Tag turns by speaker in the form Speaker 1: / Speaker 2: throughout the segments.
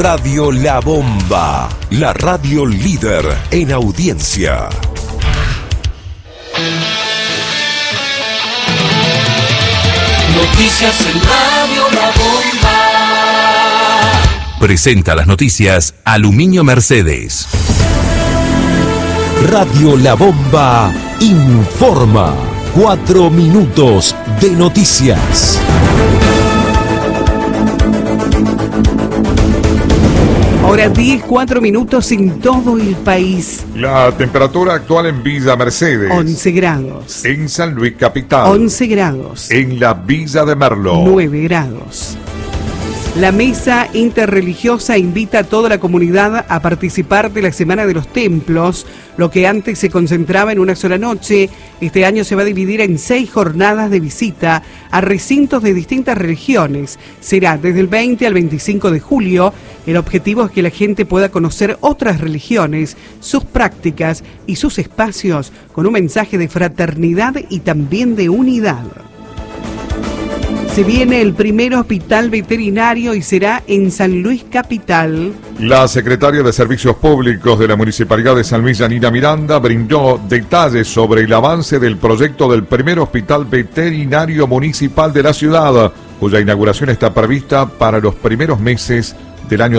Speaker 1: Radio La Bomba, la radio líder en audiencia.
Speaker 2: Noticias en Radio La Bomba.
Speaker 1: Presenta las noticias Aluminio Mercedes. Radio La Bomba informa. 4 minutos de noticias.
Speaker 3: Ahora 10, 4 minutos en todo el país.
Speaker 4: La temperatura actual en Villa Mercedes.
Speaker 3: 11 grados.
Speaker 4: En San Luis Capital.
Speaker 3: 11 grados.
Speaker 4: En la Villa de Merlo.
Speaker 3: 9 grados. La Mesa Interreligiosa invita a toda la comunidad a participar de la Semana de los Templos. Lo que antes se concentraba en una sola noche, este año se va a dividir en 6 jornadas de visita a recintos de distintas religiones. Será desde el 20 al 25 de julio. El objetivo es que la gente pueda conocer otras religiones, sus prácticas y sus espacios, con un mensaje de fraternidad y también de unidad. Se viene el primer hospital veterinario y será en San Luis Capital.
Speaker 4: La secretaria de Servicios Públicos de la Municipalidad de San Luis, Yanina Miranda, brindó detalles sobre el avance del proyecto del primer hospital veterinario municipal de la ciudad, cuya inauguración está prevista para los primeros meses del año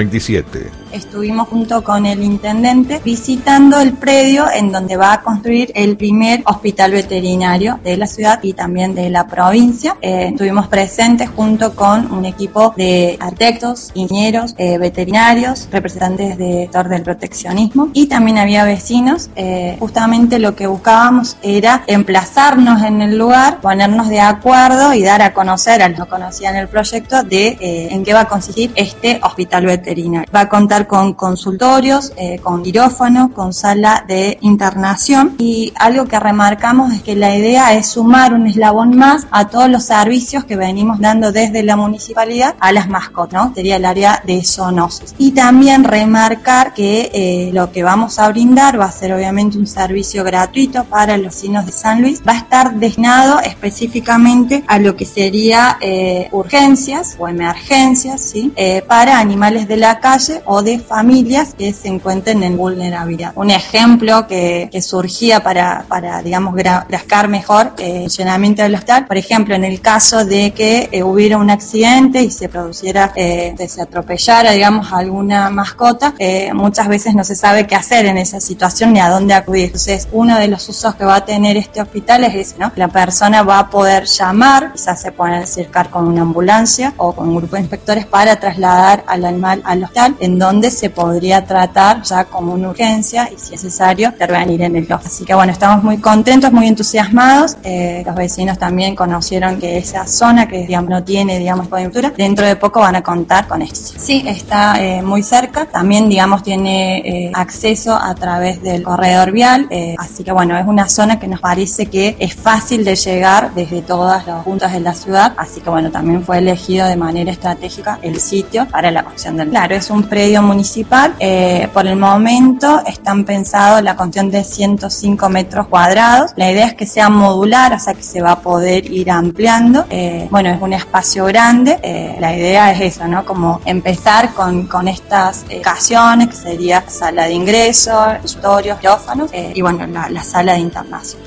Speaker 4: 2027.
Speaker 5: Estuvimos junto con el intendente visitando el predio en donde va a construir el primer hospital veterinario de la ciudad y también de la provincia. Estuvimos presentes junto con un equipo de arquitectos, ingenieros, veterinarios, representantes del sector del proteccionismo y también había vecinos. Justamente lo que buscábamos era emplazarnos en el lugar, ponernos de acuerdo y dar a conocer a los que no conocían el proyecto de en qué va a consistir este hospital veterinario. Va a contar con consultorios, con quirófano, con sala de internación y algo que remarcamos es que la idea es sumar un eslabón más a todos los servicios que venimos dando desde la municipalidad a las mascotas, ¿no? Sería el área de zoonosis. Y también remarcar que lo que vamos a brindar va a ser obviamente un servicio gratuito para los vecinos de San Luis. Va a estar destinado específicamente a lo que sería urgencias o emergencias, ¿sí? Para animales de la calle o de familias que se encuentren en vulnerabilidad. Un ejemplo que surgía para digamos, graficar mejor el funcionamiento del hospital, por ejemplo, en el caso de que hubiera un accidente y se produciera, se atropellara, digamos, alguna mascota, muchas veces no se sabe qué hacer en esa situación ni a dónde acudir. Entonces, uno de los usos que va a tener este hospital es ese, ¿no? La persona va a poder llamar, quizás se pueden acercar con una ambulancia o con un grupo de inspectores para trasladar al animal al hospital, en donde se podría tratar ya como una urgencia y si es necesario intervenir en el hospital. Así que bueno, estamos muy contentos, muy entusiasmados. Los vecinos también conocieron que esa zona que digamos no tiene digamos coyuntura, dentro de poco van a contar con esto. Sí, está muy cerca, también digamos tiene acceso a través del corredor vial, así que bueno, es una zona que nos parece que es fácil de llegar desde todas las puntas de la ciudad, así que bueno, también fue elegido de manera estratégica el sitio para la construcción del... Claro, es un predio municipal, por el momento están pensados la construcción de 105 metros cuadrados, la idea es que sea modular, o sea que se va a poder ir ampliando, bueno, es un espacio grande, la idea es eso, ¿no? Como empezar con estas ocasiones, que sería sala de ingreso, consultorios, quirófanos, y bueno, la sala de internación.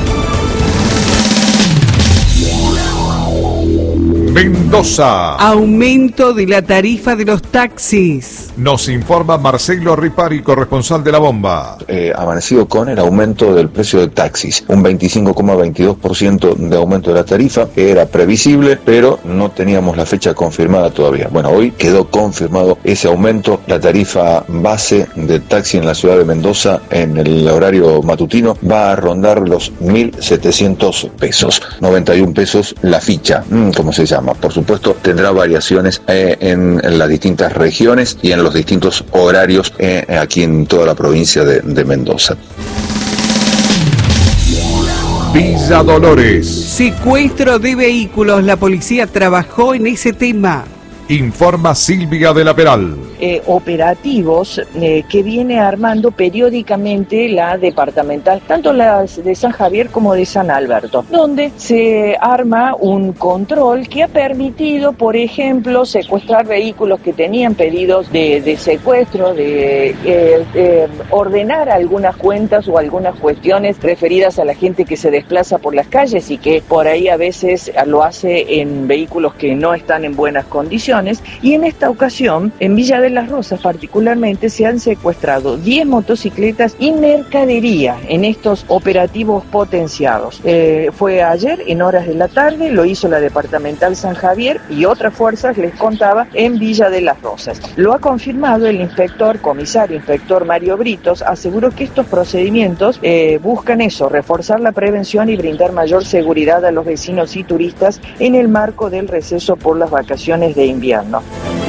Speaker 4: Mendoza.
Speaker 3: Aumento de la tarifa de los taxis.
Speaker 4: Nos informa Marcelo Ripari, corresponsal de La Bomba.
Speaker 6: Amanecido con el aumento del precio de taxis, un 25,22% de aumento de la tarifa, que era previsible, pero no teníamos la fecha confirmada todavía. Bueno, hoy quedó confirmado ese aumento. La tarifa base de taxi en la ciudad de Mendoza en el horario matutino va a rondar los 1.700 pesos, 91 pesos la ficha, como se llama. Por supuesto, tendrá variaciones en las distintas regiones y en los distintos horarios aquí en toda la provincia de Mendoza.
Speaker 4: Villa Dolores.
Speaker 3: Secuestro de vehículos. La policía trabajó en ese tema.
Speaker 4: Informa Silvia de la Peral.
Speaker 7: Operativos que viene armando periódicamente la departamental, tanto la de San Javier como de San Alberto, donde se arma un control que ha permitido, por ejemplo, secuestrar vehículos que tenían pedidos de secuestro, ordenar algunas cuentas o algunas cuestiones referidas a la gente que se desplaza por las calles y que por ahí a veces lo hace en vehículos que no están en buenas condiciones. Y en esta ocasión, en Villa de las Rosas particularmente, se han secuestrado 10 motocicletas y mercadería en estos operativos potenciados. Fue ayer en horas de la tarde, lo hizo la departamental San Javier y otras fuerzas, les contaba, en Villa de las Rosas. Lo ha confirmado el comisario inspector Mario Britos, aseguró que estos procedimientos buscan eso, reforzar la prevención y brindar mayor seguridad a los vecinos y turistas en el marco del receso por las vacaciones de invierno.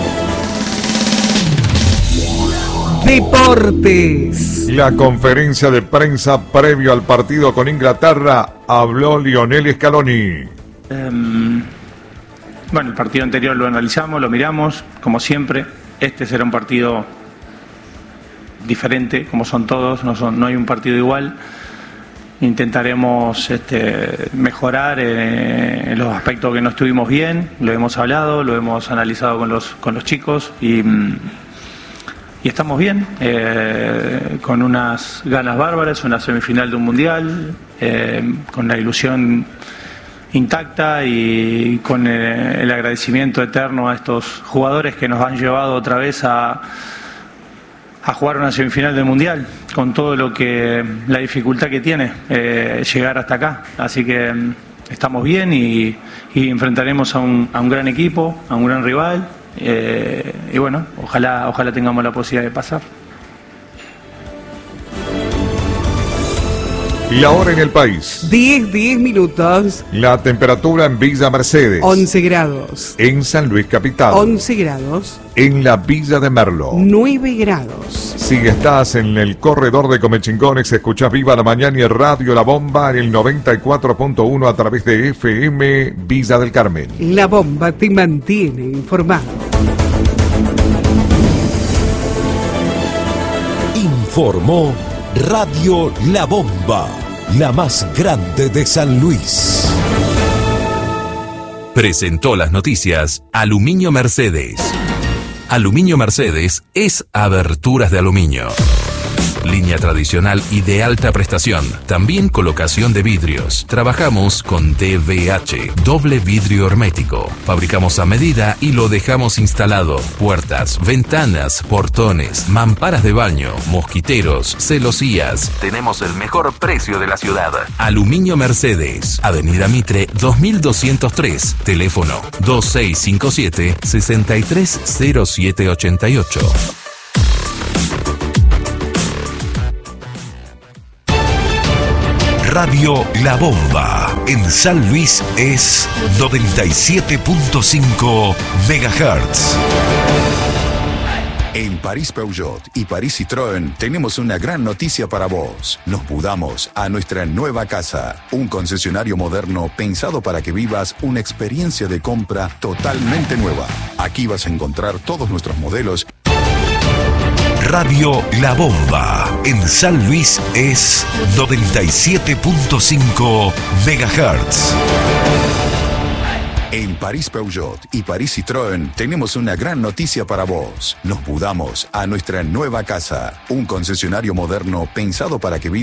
Speaker 3: Deportes.
Speaker 4: La conferencia de prensa previo al partido con Inglaterra, habló Lionel Scaloni.
Speaker 8: Bueno, el partido anterior lo analizamos, lo miramos, como siempre. Este será un partido diferente, como son todos, no hay un partido igual. Intentaremos mejorar en los aspectos que no estuvimos bien, lo hemos hablado, lo hemos analizado con los chicos y estamos bien, con unas ganas bárbaras, una semifinal de un mundial, con la ilusión intacta y con el agradecimiento eterno a estos jugadores que nos han llevado otra vez a jugar una semifinal del mundial, con todo la dificultad que tiene llegar hasta acá. Así que estamos bien y enfrentaremos a un gran equipo, a un gran rival, y bueno, ojalá tengamos la posibilidad de pasar.
Speaker 4: La hora en el país.
Speaker 3: 10 minutos.
Speaker 4: La temperatura en Villa Mercedes.
Speaker 3: 11 grados.
Speaker 4: En San Luis Capital.
Speaker 3: 11 grados.
Speaker 4: En la Villa de Merlo.
Speaker 3: 9 grados.
Speaker 4: Si estás en el corredor de Comechingones, escuchás Viva la Mañana y Radio La Bomba en el 94.1 a través de FM Villa del Carmen.
Speaker 3: La Bomba te mantiene informado.
Speaker 1: Informó Radio La Bomba, la más grande de San Luis. Presentó las noticias Aluminio Mercedes. Aluminio Mercedes es aberturas de aluminio. Línea tradicional y de alta prestación. También colocación de vidrios. Trabajamos con DVH, doble vidrio hermético. Fabricamos a medida y lo dejamos instalado. Puertas, ventanas, portones, mamparas de baño, mosquiteros, celosías. Tenemos el mejor precio de la ciudad. Aluminio Mercedes, Avenida Mitre 2203. Teléfono 2657-630788. Radio La Bomba en San Luis es 97.5 MHz.
Speaker 9: En París Peugeot y París Citroën tenemos una gran noticia para vos. Nos mudamos a nuestra nueva casa, un concesionario moderno pensado para que vivas una experiencia de compra totalmente nueva. Aquí vas a encontrar todos nuestros modelos.
Speaker 1: Radio La Bomba en San Luis es 97.5 MHz.
Speaker 9: En París Peugeot y París Citroën tenemos una gran noticia para vos. Nos mudamos a nuestra nueva casa, un concesionario moderno pensado para que vivas